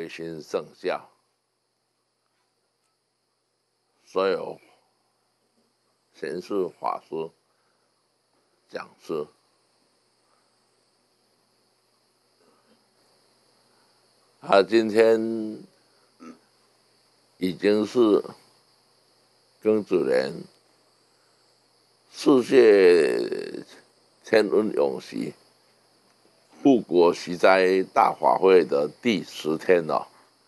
唯心圣教，所有贤士、法师、讲师，今天已经是庚子年世界天文永续护国息灾大法会的第10天了。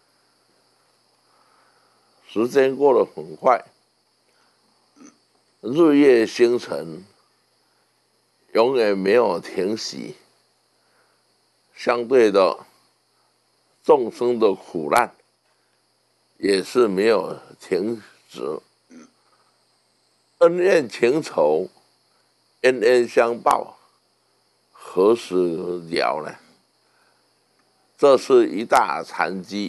时间过得很快，日月星辰永远没有停息，相对的，众生的苦难也是没有停止，恩怨情仇，冤冤相报，何时了呢？这是一大残疾。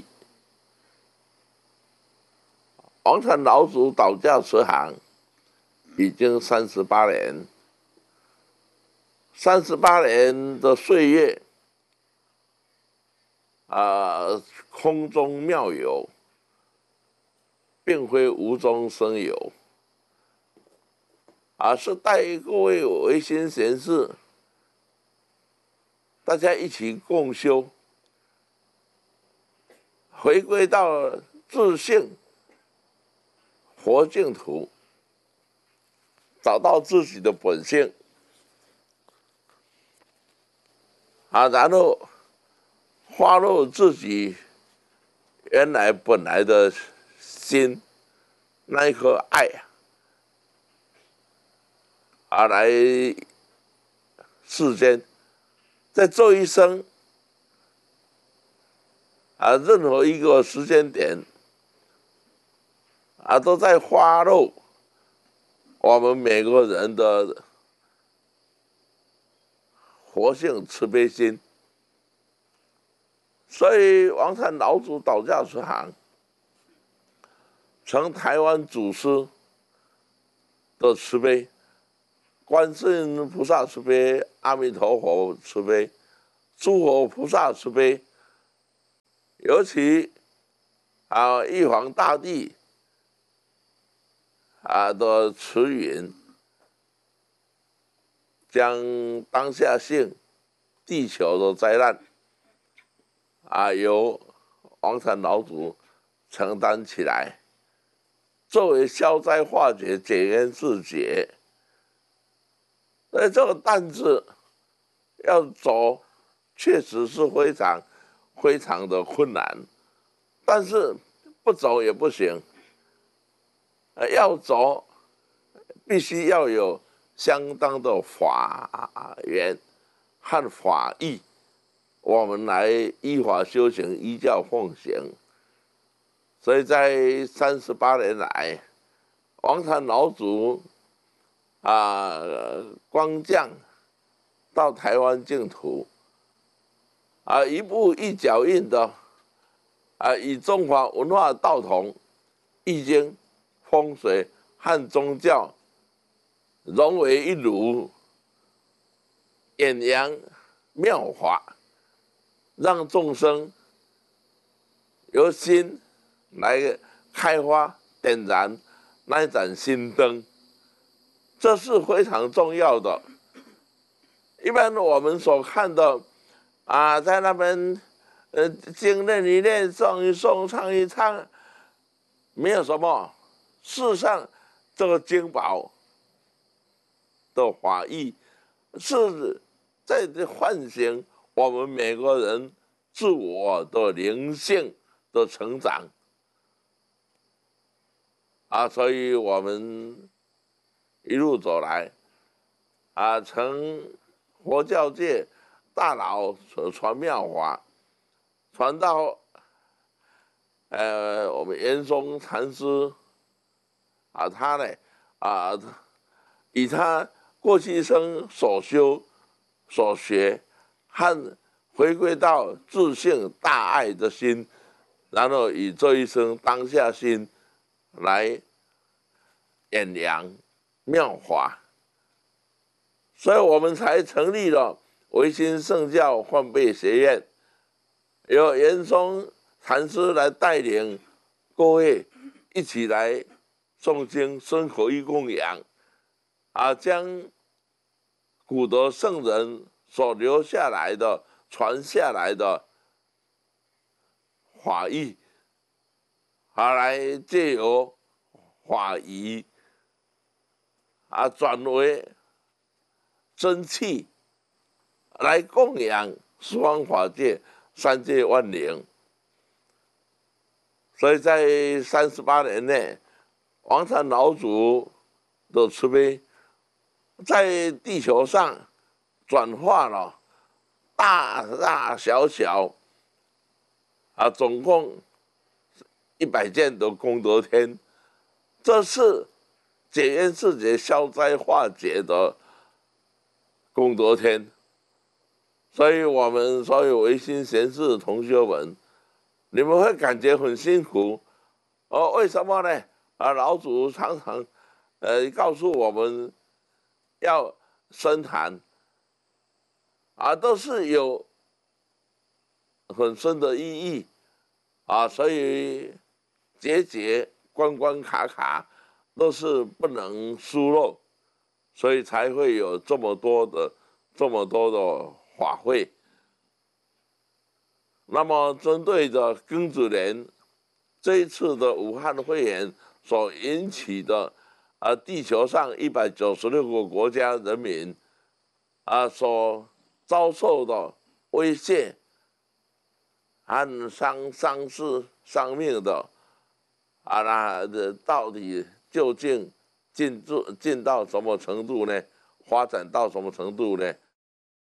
王禅老祖导驾慈航已经38年，38年的岁月，空中妙有，并非无中生有，是带各位唯心贤士，大家一起共修，回归到自性活净土，找到自己的本性，然后发露自己原来本来的心那一颗爱来世间，在这一生任何一个时间点都在发露我们每个人的活性慈悲心。所以王禅老祖导驾慈航成台湾祖师的慈悲，观世音菩萨慈悲，阿弥陀佛慈悲，诸佛菩萨慈悲，尤其玉皇大帝的慈云，将当下性地球的灾难由王禅老祖承担起来，作为消灾化解、解冤释结。所以这个担子要走，确实是非常非常的困难，但是不走也不行。要走，必须要有相当的法源和法义，我们来依法修行，依教奉行。所以在38年来，王禅老祖光降到台湾净土，一步一脚印的以中华文化道统、易经、风水和宗教融为一炉，演扬妙法，让众生由心来开发点燃那一盏心灯，这是非常重要的。一般我们所看的在那边经念一念，诵一诵，唱一唱，没有什么。事实上，这个经宝的法义是在唤醒我们每个人自我的灵性的成长所以我们一路走来从佛教界大佬所传妙法，传到我们严嵩禅师他呢以他过去一生所修所学和回归到自性大爱的心，然后以这一生当下心来演扬妙法，所以我们才成立了唯心圣教换辈学院，由严嵩禅师来带领各位一起来诵经、生活与供养，将古德圣人所留下来的、传下来的法义，来借由法仪转为真气，来供养十方法界、三界万灵。所以在38年内，王禅老祖的慈悲，在地球上转化了大大小小总共100件的功德天，这是解冤释结、消灾化解的功德天。所以我们所有唯心贤士的同学们，你们会感觉很辛苦，为什么呢？老祖常常告诉我们要深谈，都是有很深的意义所以节关关卡卡都是不能疏漏，所以才会有这么多的法会。那么针对着庚子年这一次的武汉肺炎所引起的地球上196个国家人民所遭受的威胁和伤势伤命的那到底究竟进到什么程度呢？发展到什么程度呢？